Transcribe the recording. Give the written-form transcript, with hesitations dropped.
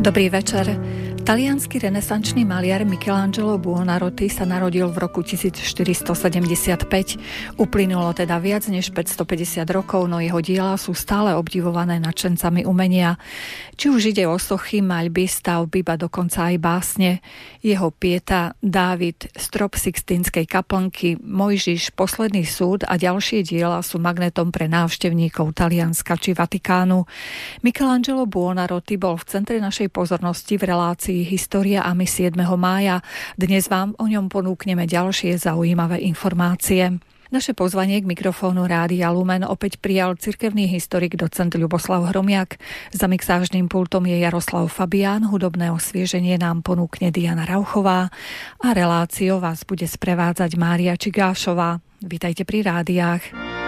Dobrý večer. Taliansky renesančný maliar Michelangelo Buonarroti sa narodil v roku 1475. Uplynulo teda viac než 550 rokov, no jeho diela sú stále obdivované nadšencami umenia. Či už ide o sochy, maľby, stavby, ba dokonca aj básne. Jeho Pieta, Dávid, strop Sixtínskej kaplnky, Mojžiš, Posledný súd a ďalšie diela sú magnetom pre návštevníkov Talianska či Vatikánu. Michelangelo Buonarroti bol v centre našej pozornosti v relácii História a my 7. mája. Dnes vám o ňom ponúkneme ďalšie zaujímavé informácie. Naše pozvanie k mikrofónu Rádia Lumen opäť prijal cirkevný historik docent Ľuboslav Hromiak. Za mixážnym pultom je Jaroslav Fabián, hudobné osvieženie nám ponúkne Diana Rauchová a reláciou vás bude sprevádzať Mária Čigášová. Vítajte pri rádiách.